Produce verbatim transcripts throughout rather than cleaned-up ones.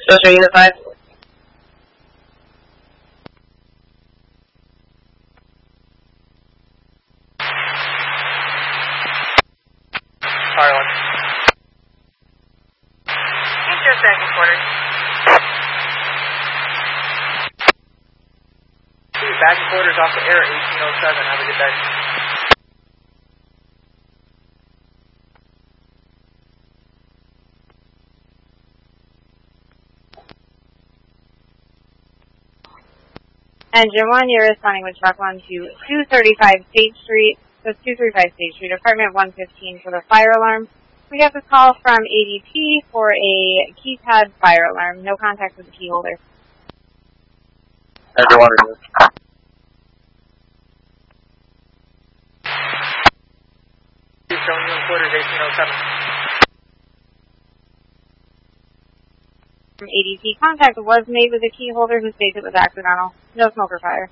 Social Unit five. Fire one. Just second quarter. Back quarters off the air, eighteen oh seven. Have a good day. Engine one, you're responding with truck one to two thirty-five State Street. So two thirty-five State Street, apartment one fifteen for the fire alarm. We have a call from A D P for a keypad fire alarm. No contact with the key holder. Engine one, removed. Showing you in quarters, eighteen oh seven. From A D P, contact was made with the key holder who states it was accidental. No smoke or fire.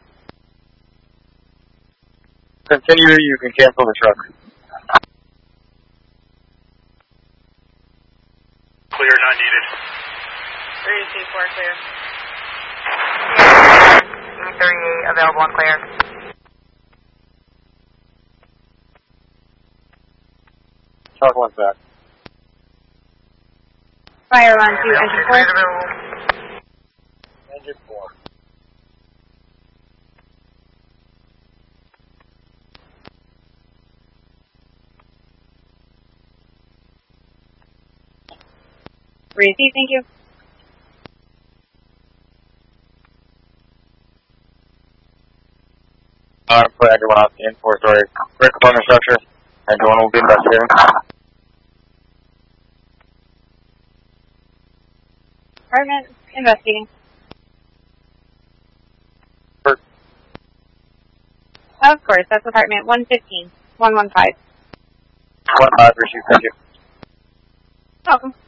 Continue, you can cancel the truck. Clear, not needed. three two four clear. E thirty-eight available and clear. Truck one's back. Fire on to engine four. Engine four. Receive, thank you. Alright, put engine one off the in four story brick component structure. Engine one will be investigating. Apartment, investigating. First. Of course, that's apartment one fifteen, one one five. One five, receive, thank you. Welcome.